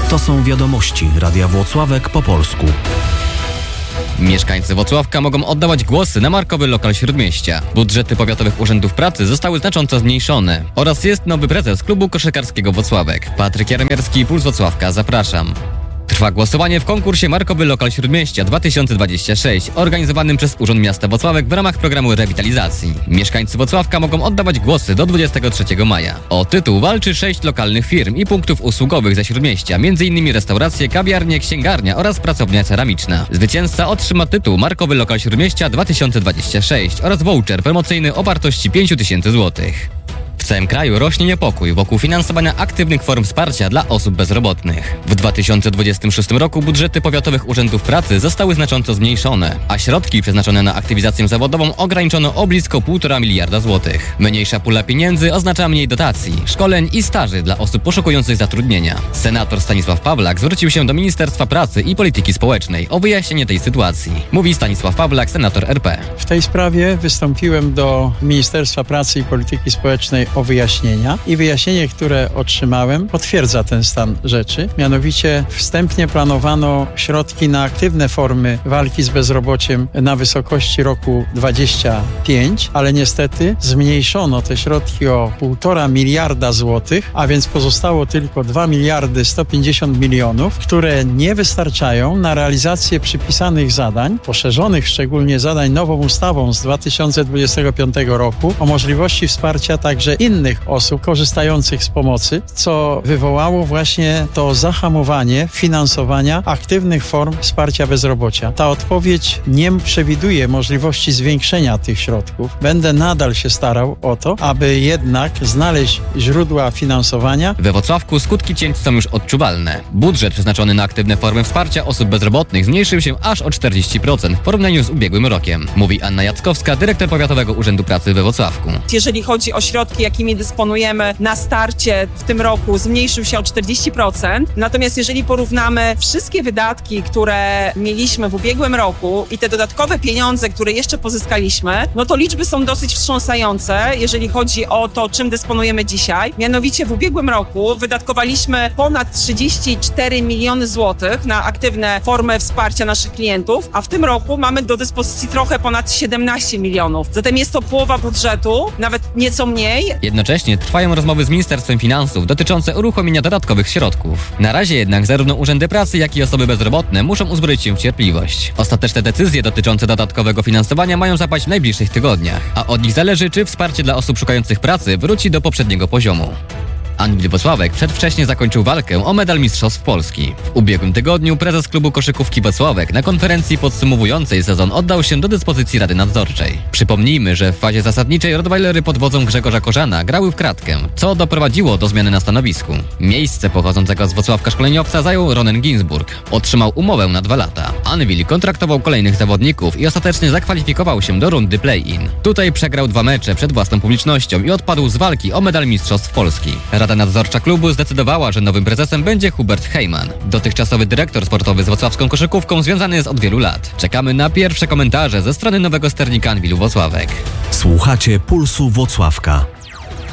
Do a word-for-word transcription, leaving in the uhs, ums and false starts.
To są wiadomości Radia Włocławek po polsku. Mieszkańcy Włocławka mogą oddawać głosy na markowy lokal Śródmieścia. Budżety powiatowych urzędów pracy zostały znacząco zmniejszone. Oraz jest nowy prezes klubu koszykarskiego Włocławek. Patryk Jaromierski, Puls Włocławka. Zapraszam. Trwa głosowanie w konkursie Markowy Lokal Śródmieścia dwa tysiące dwudziesty szósty, organizowanym przez Urząd Miasta Włocławek w ramach programu rewitalizacji. Mieszkańcy Włocławka mogą oddawać głosy do dwudziestego trzeciego maja. O tytuł walczy sześć lokalnych firm i punktów usługowych ze Śródmieścia, między innymi restauracje, kawiarnie, księgarnia oraz pracownia ceramiczna. Zwycięzca otrzyma tytuł Markowy Lokal Śródmieścia dwa tysiące dwudziesty szósty oraz voucher promocyjny o wartości pięć tysięcy złotych. W całym kraju rośnie niepokój wokół finansowania aktywnych form wsparcia dla osób bezrobotnych. W dwa tysiące dwudziestym szóstym roku budżety powiatowych urzędów pracy zostały znacząco zmniejszone, a środki przeznaczone na aktywizację zawodową ograniczono o blisko półtora miliarda złotych. Mniejsza pula pieniędzy oznacza mniej dotacji, szkoleń i staży dla osób poszukujących zatrudnienia. Senator Stanisław Pawlak zwrócił się do Ministerstwa Pracy i Polityki Społecznej o wyjaśnienie tej sytuacji. Mówi Stanisław Pawlak, senator R P. W tej sprawie wystąpiłem do Ministerstwa Pracy i Polityki Społecznej o wyjaśnienia i wyjaśnienie, które otrzymałem, potwierdza ten stan rzeczy. Mianowicie wstępnie planowano środki na aktywne formy walki z bezrobociem na wysokości roku dwadzieścia pięć, ale niestety zmniejszono te środki o półtora miliarda złotych, a więc pozostało tylko dwa miliardy sto pięćdziesiąt milionów, które nie wystarczają na realizację przypisanych zadań, poszerzonych szczególnie zadań nową ustawą z dwa tysiące dwudziestego piątego roku o możliwości wsparcia także innych osób korzystających z pomocy, co wywołało właśnie to zahamowanie finansowania aktywnych form wsparcia bezrobocia. Ta odpowiedź nie przewiduje możliwości zwiększenia tych środków. Będę nadal się starał o to, aby jednak znaleźć źródła finansowania. We Włocławku skutki cięć są już odczuwalne. Budżet przeznaczony na aktywne formy wsparcia osób bezrobotnych zmniejszył się aż o czterdzieści procent w porównaniu z ubiegłym rokiem, mówi Anna Jackowska, dyrektor Powiatowego Urzędu Pracy we Włocławku. Jeżeli chodzi o środki, jakimi dysponujemy na starcie w tym roku, zmniejszył się o czterdzieści procent. Natomiast jeżeli porównamy wszystkie wydatki, które mieliśmy w ubiegłym roku i te dodatkowe pieniądze, które jeszcze pozyskaliśmy, no to liczby są dosyć wstrząsające, jeżeli chodzi o to, czym dysponujemy dzisiaj. Mianowicie w ubiegłym roku wydatkowaliśmy ponad trzydzieści cztery miliony złotych na aktywne formy wsparcia naszych klientów, a w tym roku mamy do dyspozycji trochę ponad siedemnaście milionów. Zatem jest to połowa budżetu, nawet nieco mniej. Jednocześnie trwają rozmowy z Ministerstwem Finansów dotyczące uruchomienia dodatkowych środków. Na razie jednak zarówno urzędy pracy, jak i osoby bezrobotne muszą uzbroić się w cierpliwość. Ostateczne decyzje dotyczące dodatkowego finansowania mają zapaść w najbliższych tygodniach, a od nich zależy, czy wsparcie dla osób szukających pracy wróci do poprzedniego poziomu. Anwil Włocławek przedwcześnie zakończył walkę o medal Mistrzostw Polski. W ubiegłym tygodniu prezes klubu koszykówki Włocławek na konferencji podsumowującej sezon oddał się do dyspozycji Rady Nadzorczej. Przypomnijmy, że w fazie zasadniczej Rottweilery pod wodzą Grzegorza Korzana grały w kratkę, co doprowadziło do zmiany na stanowisku. Miejsce pochodzącego z Włocławka szkoleniowca zajął Ronen Ginsburg. Otrzymał umowę na dwa lata. Anwil kontraktował kolejnych zawodników i ostatecznie zakwalifikował się do rundy play-in. Tutaj przegrał dwa mecze przed własną publicznością i odpadł z walki o medal Mistrzostw Polski. Rada Nadzorcza klubu zdecydowała, że nowym prezesem będzie Hubert Heyman. Dotychczasowy dyrektor sportowy z włocławską koszykówką związany jest od wielu lat. Czekamy na pierwsze komentarze ze strony nowego sternika Anwilu Włocławek. Słuchacie Pulsu Włocławka.